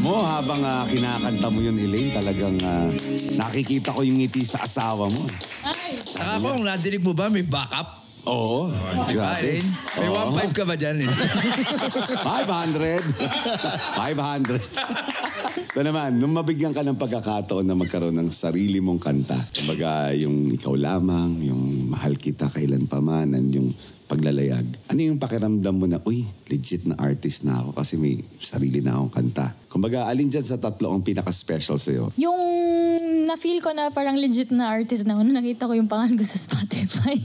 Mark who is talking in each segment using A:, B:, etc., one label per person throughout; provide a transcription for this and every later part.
A: mo, habang kinakanta mo yun, Elaine, talagang nakikita ko yung ngiti sa asawa mo.
B: Ay.
C: Saka kung nadinig mo ba, may backup?
A: Oo.
C: Grabe. May 1.5 ka ba dyan?
A: 500. 500. Ito naman, nung mabigyan ka ng pagkakataon na magkaroon ng sarili mong kanta, kumbaga yung ikaw lamang, yung mahal kita kailan pa man, yung paglalayag. Ano yung pakiramdam mo na, uy, legit na artist na ako kasi may sarili na akong kanta. Kumbaga, alin dyan sa tatlo ang pinaka-special sa'yo?
B: Yung na-feel ko na parang legit na artist na ako, nakita ko yung pangalan ko sa Spotify.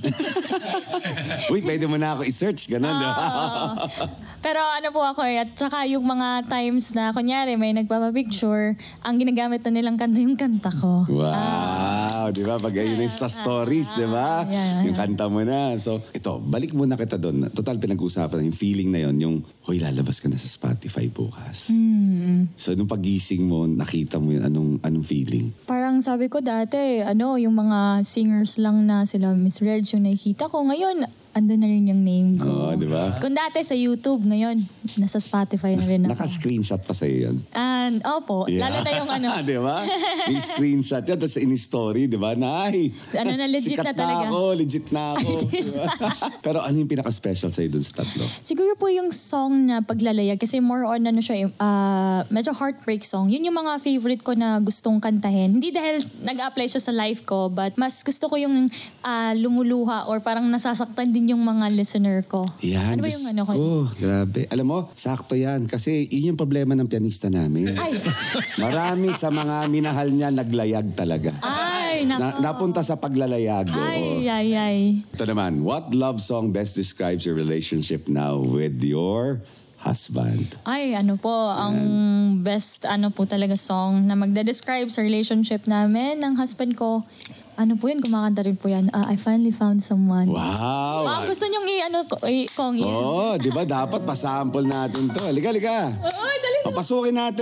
A: Uy, pwede mo na ako i-search, ganun.
B: Pero ano po ako at saka yung mga times na, kunyari, may nagpapapicture, ang ginagamit na nilang kanta yung kanta ko.
A: Wow, di ba? Pag ayun sa stories, di ba?
B: Yeah.
A: Yung kanta mo na. So, ito, balik muna kita doon. Total, pinag-uusapan yung feeling na yon, yung, hoy, lalabas ka na sa Spotify bukas. So, nung pagising mo, nakita mo yun, anong feeling?
B: Parang sabi ko dati, yung mga singers lang na sila Miss Reg yung nakikita ko. Ngayon, ando na rin yung name ko.
A: Oo, di ba?
B: Kung dati sa YouTube, ngayon, nasa Spotify na rin ako.
A: Naka-screenshot pa sa'yo yun.
B: Opo, lalo na yung
A: di ba? May screenshot yan, tapos in-story, di ba? Nay,
B: legit
A: sikat
B: na talaga.
A: Legit na ako. Diba? Pero ano yung pinaka-special sa'yo dun sa tatlo?
B: Siguro po yung song na Paglalayag kasi more on siya, medyo heartbreak song. Yun yung mga favorite ko na gustong kantahin. Hindi dahil nag-apply siya sa life ko, but mas gusto ko yung lumuluha or parang nasasaktan din yung mga listener ko.
A: Yan,
B: ano ba yung ko?
A: Grabe. Alam mo, sakto yan. Kasi yun yung problema ng pianista namin.
B: Ay!
A: Marami sa mga minahal niya naglayag talaga.
B: Ay, nako.
A: Napunta sa paglalayag.
B: Ay.
A: Ito naman, what love song best describes your relationship now with your husband?
B: Ay, ang best po talaga song na magde-describe sa relationship namin ng husband ko. Yun, kumakanta rin po yan. I finally found someone.
A: Wow!
B: Gusto niyong kong
A: di ba? Dapat pasample natin to. Liga.
B: Ay, dali.
A: Papasukin natin.